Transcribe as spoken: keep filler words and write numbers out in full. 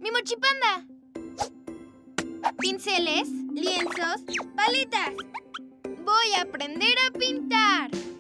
¡Mi mochipanda! Pinceles, lienzos, paletas. Voy a aprender a pintar.